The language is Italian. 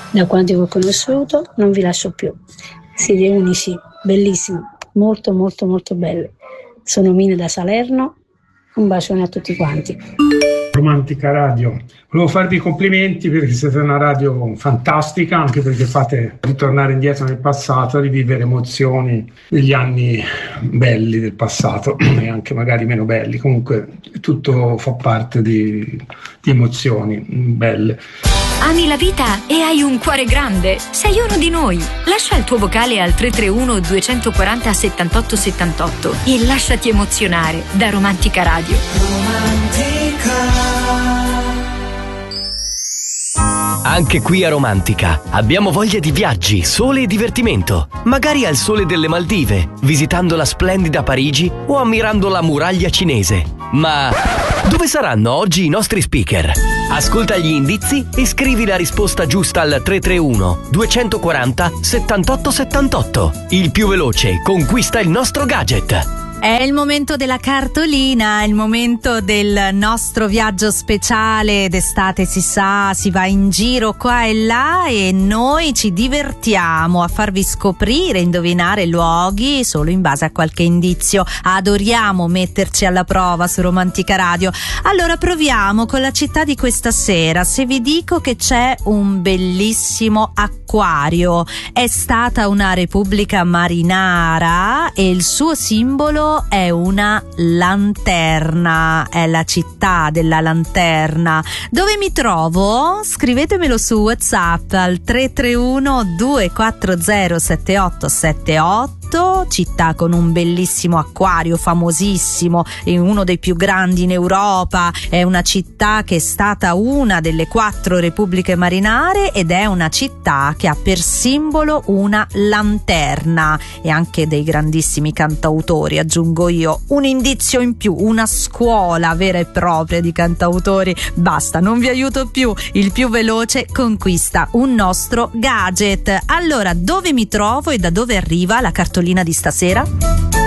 Da quando vi ho conosciuto non vi lascio più. Siete unici, bellissimi, molto molto molto belli. Sono Mina da Salerno, un bacione a tutti quanti. Romantica Radio, volevo farvi i complimenti perché siete una radio fantastica, anche perché fate ritornare indietro nel passato, rivivere emozioni degli anni belli del passato e anche magari meno belli, comunque tutto fa parte di emozioni belle. Ami la vita e hai un cuore grande? Sei uno di noi. Lascia il tuo vocale al 331 240 78 78 e lasciati emozionare da Romantica Radio. Anche qui a Romantica abbiamo voglia di viaggi, sole e divertimento. Magari al sole delle Maldive, visitando la splendida Parigi o ammirando la muraglia cinese. Ma dove saranno oggi i nostri speaker? Ascolta gli indizi e scrivi la risposta giusta al 331 240 78 78. Il più veloce conquista il nostro gadget. È il momento della cartolina, è il momento del nostro viaggio speciale d'estate, si sa, si va in giro qua e là e noi ci divertiamo a farvi scoprire, indovinare luoghi solo in base a qualche indizio. Adoriamo metterci alla prova su Romantica Radio. Allora proviamo con la città di questa sera. Se vi dico che c'è un bellissimo acquario, è stata una repubblica marinara e il suo simbolo è una lanterna, è la città della lanterna. Dove mi trovo? Scrivetemelo su WhatsApp al 331 240 7878. Città con un bellissimo acquario famosissimo, è uno dei più grandi in Europa, è una città che è stata una delle 4 repubbliche marinare ed è una città che ha per simbolo una lanterna e anche dei grandissimi cantautori. Aggiungo io un indizio in più, una scuola vera e propria di cantautori. Basta, non vi aiuto più, il più veloce conquista un nostro gadget. Allora, dove mi trovo e da dove arriva la cartolina di stasera?